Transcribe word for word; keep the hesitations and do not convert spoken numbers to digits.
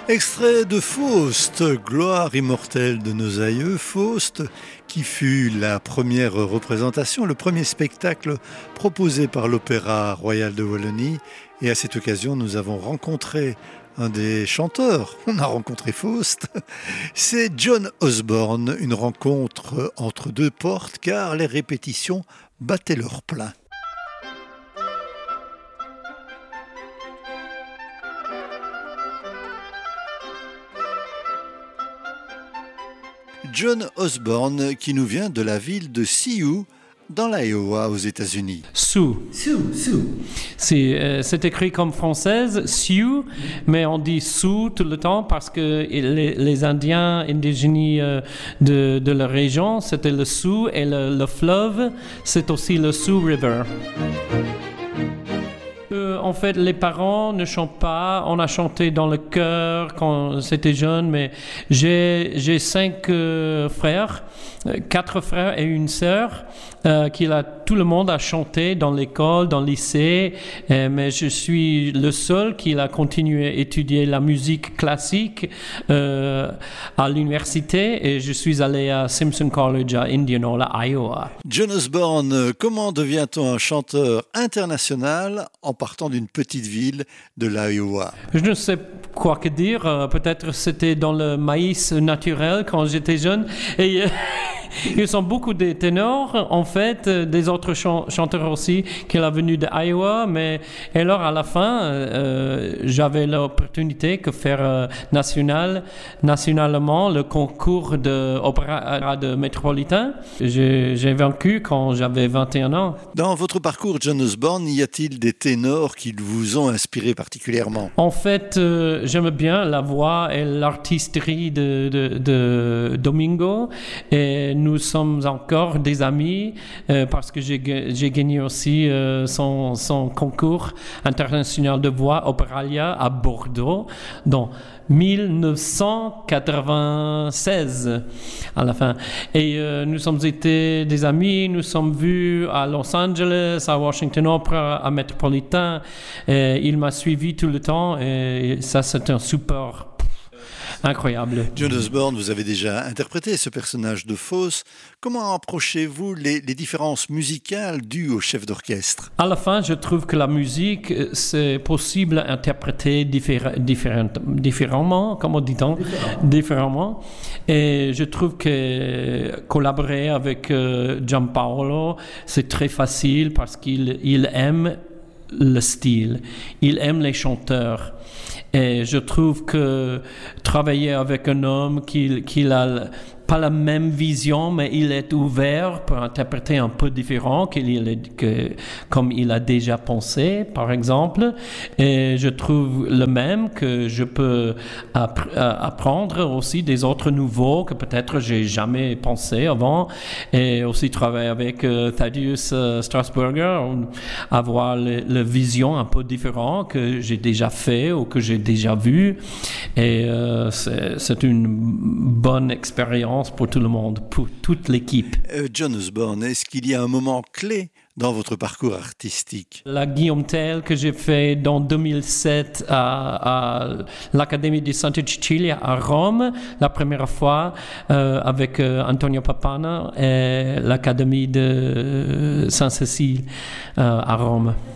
Extrait de Faust, gloire immortelle de nos aïeux, Faust, qui fut la première représentation, le premier spectacle proposé par l'Opéra Royal de Wallonie. Et à cette occasion, nous avons rencontré un des chanteurs. On a rencontré Faust. C'est John Osborne, une rencontre entre deux portes, car les répétitions battaient leur plein. John Osborne, qui nous vient de la ville de Sioux, dans l'Iowa, aux États-Unis. Sioux. Sioux, Sioux. C'est, euh, c'est écrit comme française, Sioux, mais on dit Sioux tout le temps parce que les, les Indiens indigènes euh, de, de la région, c'était le Sioux, et le, le fleuve, c'est aussi le Sioux River. Euh, en fait, les parents ne chantent pas. On a chanté dans le chœur quand c'était jeune, mais j'ai, j'ai cinq euh, frères, quatre frères et une sœur, euh, qui a, tout le monde a chanté dans l'école, dans le lycée, euh, mais je suis le seul qui a continué à étudier la musique classique euh, à l'université, et je suis allé à Simpson College à Indianola, Iowa. John Osborne, comment devient-on un chanteur international en partant d'une petite ville de l'Iowa? Je ne sais quoi que dire. Euh, peut-être c'était dans le maïs naturel quand j'étais jeune. Et euh, ils sont beaucoup de ténors, en fait, euh, des autres chan- chanteurs aussi qui sont venus de Iowa. Mais et alors à la fin, euh, j'avais l'opportunité de faire euh, national, nationalement le concours de opéra de métropolitain. J'ai, j'ai vaincu quand j'avais vingt et un ans. Dans votre parcours, John Osborne, y a-t-il des ténors qui vous ont inspiré particulièrement? En fait, euh, j'aime bien la voix et l'artisterie de, de, de Domingo, et nous sommes encore des amis euh, parce que j'ai, j'ai gagné aussi euh, son, son concours international de voix Opéralia à Bordeaux dans dix-neuf cent quatre-vingt-seize à la fin. Et euh, nous sommes été des amis, nous sommes vus à Los Angeles, à Washington Opera, à Metropolitan. Et il m'a suivi tout le temps, et ça, c'est un super incroyable. John Osborne, vous avez déjà interprété ce personnage de Faust. Comment approchez-vous les, les différences musicales dues au chef d'orchestre? À la fin, je trouve que la musique, c'est possible à interpréter diffé- différent, différemment, comment dit-on? Différemment. différemment. Et je trouve que collaborer avec euh, Gianpaolo, c'est très facile parce qu'il il aime le style, il aime les chanteurs. Et je trouve que travailler avec un homme qui, qui a pas la même vision, mais il est ouvert pour interpréter un peu différent qu'il est, que, comme il a déjà pensé, par exemple. Et je trouve le même que je peux app- apprendre aussi des autres nouveaux que peut-être j'ai jamais pensé avant. Et aussi travailler avec euh, Thaddeus euh, Strasburger, avoir la vision un peu différente que j'ai déjà fait ou que j'ai déjà vu. Et euh, c'est, c'est une bonne expérience pour tout le monde, pour toute l'équipe. Euh, John Osborne, est-ce qu'il y a un moment clé dans votre parcours artistique? La Guillaume Tell que j'ai fait dans deux mille sept à, à l'Académie di Santa Cecilia à Rome, la première fois euh, avec euh, Antonio Papana et l'Académie de Sainte-Cécile euh, à Rome.